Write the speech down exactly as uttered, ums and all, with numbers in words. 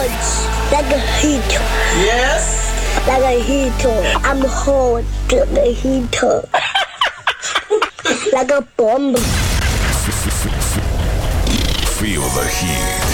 hot like a heater. Yes. Like a heater. I'm hot like a heater. Like a bomb. Feel the heat.